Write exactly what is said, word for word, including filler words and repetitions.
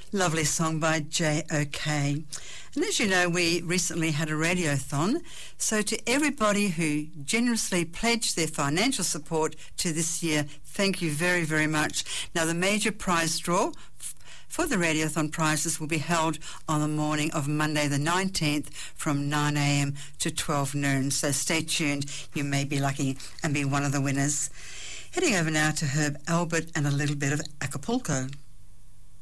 Lovely song by J O K. And as you know, we recently had a radiothon. So to everybody who generously pledged their financial support to this year, thank you very, very much. Now, the major prize draw for the Radiothon prizes will be held on the morning of Monday the nineteenth from nine a.m. to twelve noon. So stay tuned. You may be lucky and be one of the winners. Heading over now to Herb Alpert and a little bit of Acapulco.